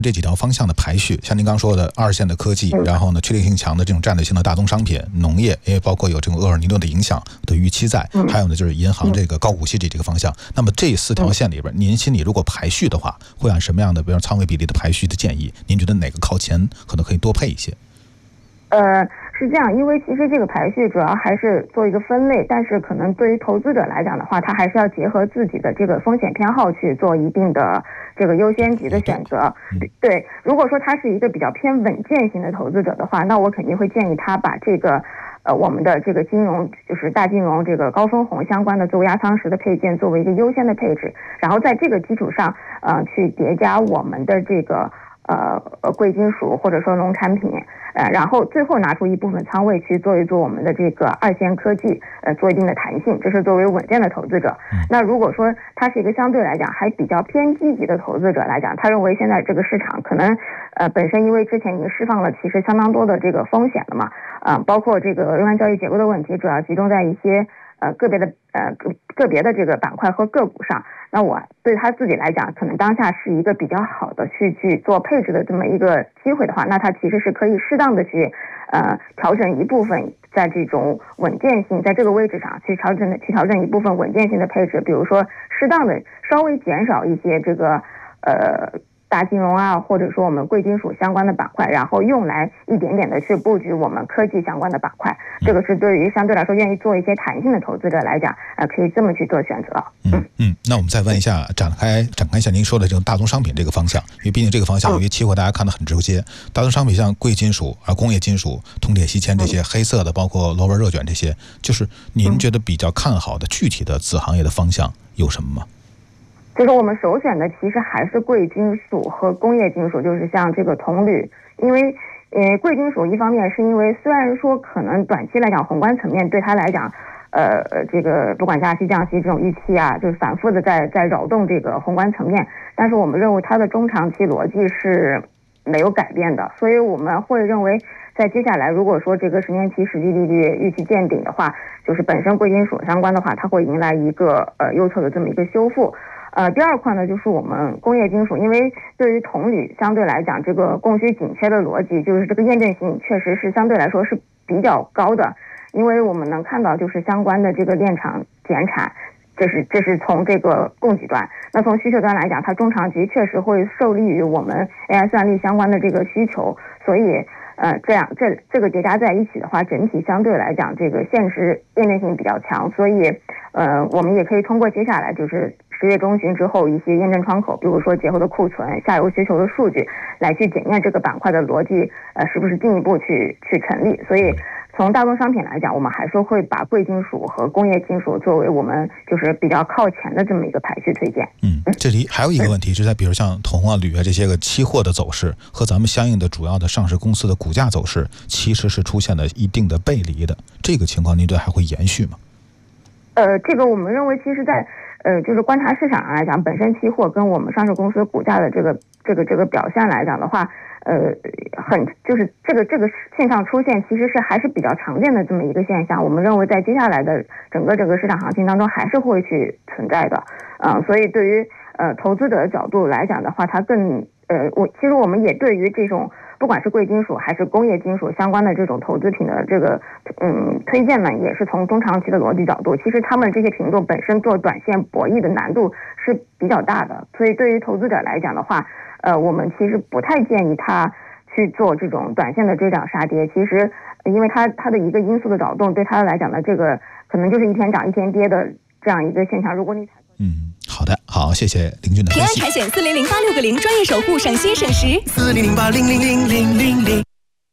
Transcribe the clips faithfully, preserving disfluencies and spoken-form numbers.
这几条方向的排序，像您刚说的二线的科技，然后呢确定性强的这种战略性的大宗商品、农业，因为包括有这种厄尔尼诺的影响的预期在，还有呢就是银行这个高股息这个方向。那么这四条线里边，您心里如果排序的话，会按什么样的，比如仓位比例的排序的建议？您觉得哪个靠前，可能可以多配一些？ 呃，是这样，因为其实这个排序主要还是做一个分类，但是可能对于投资者来讲的话，他还是要结合自己的这个风险偏好去做一定的这个优先级的选择。对，如果说他是一个比较偏稳健型的投资者的话，那我肯定会建议他把这个呃我们的这个金融，就是大金融这个高分红相关的作为压舱石的配件作为一个优先的配置，然后在这个基础上呃去叠加我们的这个呃呃贵金属或者说农产品。呃，然后最后拿出一部分仓位去做一做我们的这个二线科技，呃，做一定的弹性，这是作为稳健的投资者。那如果说他是一个相对来讲还比较偏积极的投资者来讲，他认为现在这个市场可能，呃，本身因为之前已经释放了其实相当多的这个风险了嘛，啊、呃，包括这个熔断交易结构的问题，主要集中在一些呃个别的呃个个别的这个板块和个股上。那我对他自己来讲，可能当下是一个比较好的去去做配置的这么一个机会的话，那他其实是可以适当的去呃调整一部分在这种稳健性，在这个位置上去调整的去调整一部分稳健性的配置，比如说适当的稍微减少一些这个呃大金融啊，或者说我们贵金属相关的板块，然后用来一点点的去布局我们科技相关的板块。这个是对于相对来说愿意做一些弹性的投资者来讲，呃，可以这么去做选择。 嗯嗯，那我们再问一下，展开展开一下您说的这种大宗商品这个方向，因为毕竟这个方向，因为期货大家看得很直接，大宗商品像贵金属啊、工业金属、铜铁锡铅这些黑色的，包括螺纹热卷这些，就是您觉得比较看好的具体的子行业的方向有什么吗？ 就是我们首选的其实还是贵金属和工业金属，就是像这个铜铝，因为呃贵金属一方面是因为虽然说可能短期来讲宏观层面对它来讲，呃这个不管加息降息这种预期啊，就是反复的在在扰动这个宏观层面，但是我们认为它的中长期逻辑是没有改变的，所以我们会认为在接下来如果说这个十年期实际利率预期见顶的话，就是本身贵金属相关的话，它会迎来一个呃右侧的这么一个修复。呃，第二块呢，就是我们工业金属，因为对于铜铝相对来讲，这个供需紧缺的逻辑，就是这个验证性确实是相对来说是比较高的，因为我们能看到就是相关的这个炼厂减产，这是这是从这个供给端，那从需求端来讲，它中长期确实会受利于我们 A I 算力相关的这个需求，所以呃，这样这这个叠加在一起的话，整体相对来讲，这个现实验证性比较强，所以呃，我们也可以通过接下来就是十月中旬之后一些验证窗口，比如说节后的库存、下游需求的数据，来去检验这个板块的逻辑，呃，是不是进一步去去成立。所以从大宗商品来讲，我们还是会把贵金属和工业金属作为我们就是比较靠前的这么一个排序推荐。 嗯，这里还有一个问题是在，比如像铜啊、铝啊这些个期货的走势和咱们相应的主要的上市公司的股价走势，其实是出现了一定的背离的。这个情况您觉得还会延续吗？ 呃，这个我们认为，其实在呃，就是观察市场上来讲，本身期货跟我们上市公司股价的这个这个这个表现来讲的话，呃，很就是这个这个现象出现，其实是还是比较常见的这么一个现象。我们认为在接下来的整个这个市场行情当中，还是会去存在的。嗯、呃，所以对于呃投资者的角度来讲的话，它更呃，我其实我们也对于这种不管是贵金属还是工业金属相关的这种投资品的这个嗯推荐呢，也是从中长期的逻辑角度，其实他们这些品种本身做短线博弈的难度是比较大的，所以对于投资者来讲的话，呃，我们其实不太建议他去做这种短线的追涨杀跌。其实因为它它的一个因素的扰动，对他来讲呢，这个可能就是一天涨一天跌的这样一个现象。如果你嗯，好的，好，谢谢林俊的分析。 平安产险四零零八六个零，专业守护，省心省时。 四零零八零零零零零零。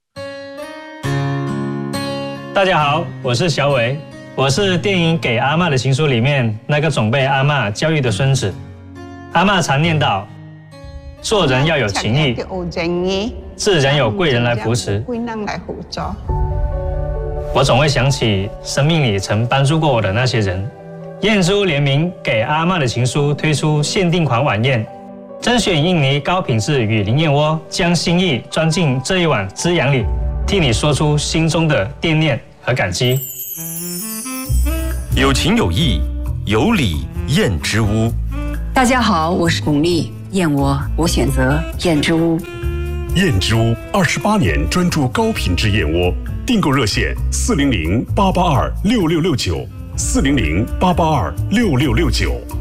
大家好，我是小伟，我是电影《给阿嬷的情书》里面那个总被阿嬷教育的孙子。阿嬷常念叨，做人要有情义，自然有贵人来扶持。我总会想起生命里曾帮助过我的那些人。燕珠联名给阿嬷的情书推出限定款晚宴，甄选印尼高品质与灵燕窝，将心意装进这一碗滋养里，替你说出心中的惦念和感激。 有情有义，有礼燕之屋。 大家好，我是巩俐。 燕窝，我选择燕之屋。 燕之屋二十八年专注高品质燕窝，订购热线四零零八八二六六六九，四零零八八二六六六九。